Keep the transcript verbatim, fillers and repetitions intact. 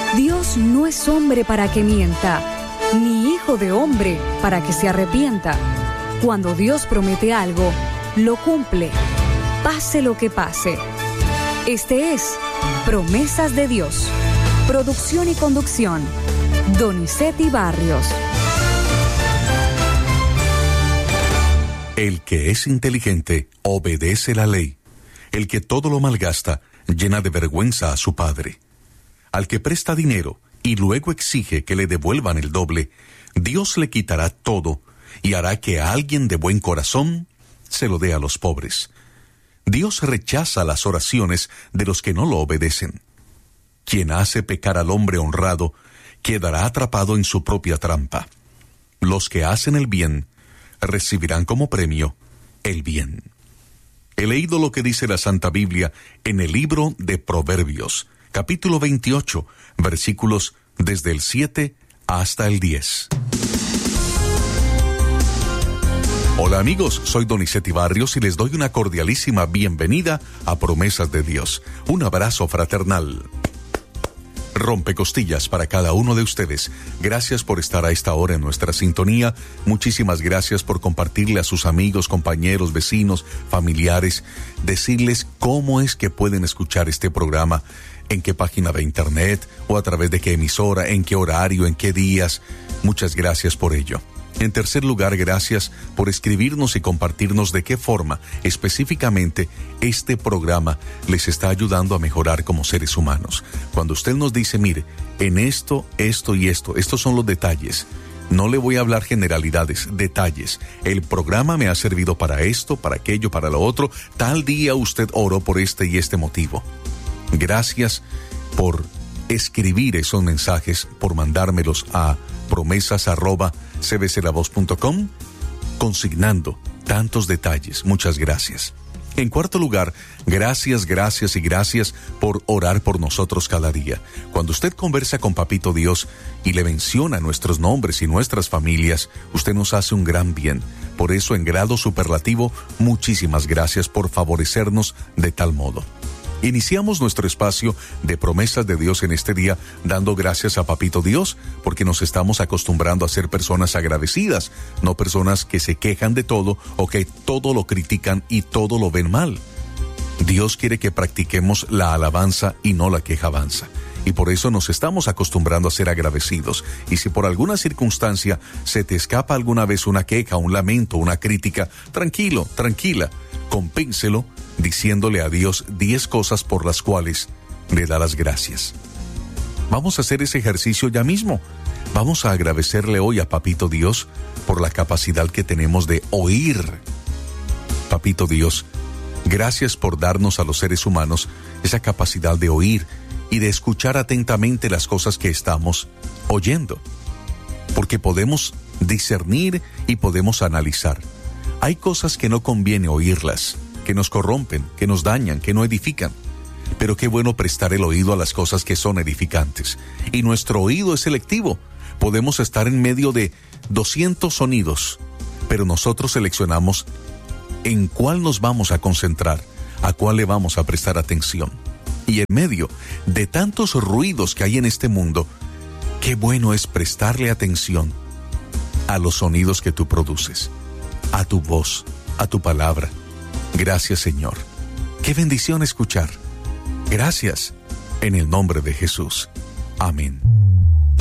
Dios no es hombre para que mienta, ni hijo de hombre para que se arrepienta. Cuando Dios promete algo, lo cumple, pase lo que pase. Este es Promesas de Dios. Producción y conducción, Donizetti Barrios. El que es inteligente obedece la ley. El que todo lo malgasta llena de vergüenza a su padre. Al que presta dinero y luego exige que le devuelvan el doble, Dios le quitará todo y hará que a alguien de buen corazón se lo dé a los pobres. Dios rechaza las oraciones de los que no lo obedecen. Quien hace pecar al hombre honrado quedará atrapado en su propia trampa. Los que hacen el bien recibirán como premio el bien. He leído lo que dice la Santa Biblia en el libro de Proverbios, capítulo veintiocho, versículos desde el siete hasta el diez. Hola amigos, soy Donizetti Barrios y les doy una cordialísima bienvenida a Promesas de Dios. Un abrazo fraternal. Rompecostillas para cada uno de ustedes. Gracias por estar a esta hora en nuestra sintonía. Muchísimas gracias por compartirle a sus amigos, compañeros, vecinos, familiares, decirles cómo es que pueden escuchar este programa, en qué página de internet o a través de qué emisora, en qué horario, en qué días. Muchas gracias por ello. En tercer lugar, gracias por escribirnos y compartirnos de qué forma específicamente este programa les está ayudando a mejorar como seres humanos. Cuando usted nos dice, mire, en esto, esto y esto, estos son los detalles. No le voy a hablar generalidades, detalles. El programa me ha servido para esto, para aquello, para lo otro. Tal día usted oró por este y este motivo. Gracias por escribir esos mensajes, por mandármelos a promesas arroba c b c la voz punto com, consignando tantos detalles. Muchas gracias. En cuarto lugar, gracias, gracias y gracias por orar por nosotros cada día. Cuando usted conversa con Papito Dios y le menciona nuestros nombres y nuestras familias, usted nos hace un gran bien. Por eso, en grado superlativo, muchísimas gracias por favorecernos de tal modo. Iniciamos nuestro espacio de Promesas de Dios en este día dando gracias a Papito Dios porque nos estamos acostumbrando a ser personas agradecidas, no personas que se quejan de todo o que todo lo critican y todo lo ven mal. Dios quiere que practiquemos la alabanza y no la quejabanza. Y por eso nos estamos acostumbrando a ser agradecidos. Y si por alguna circunstancia se te escapa alguna vez una queja, un lamento, una crítica, tranquilo, tranquila, compénselo diciéndole a Dios diez cosas por las cuales le da las gracias. Vamos a hacer ese ejercicio ya mismo. Vamos a agradecerle hoy a Papito Dios por la capacidad que tenemos de oír. Papito Dios, gracias por darnos a los seres humanos esa capacidad de oír y de escuchar atentamente las cosas que estamos oyendo. Porque podemos discernir y podemos analizar. Hay cosas que no conviene oírlas, que nos corrompen, que nos dañan, que no edifican. Pero qué bueno prestar el oído a las cosas que son edificantes. Y nuestro oído es selectivo. Podemos estar en medio de doscientos sonidos, pero nosotros seleccionamos en cuál nos vamos a concentrar, a cuál le vamos a prestar atención. Y en medio de tantos ruidos que hay en este mundo, qué bueno es prestarle atención a los sonidos que tú produces, a tu voz, a tu palabra. Gracias, Señor. Qué bendición escuchar. Gracias. En el nombre de Jesús. Amén.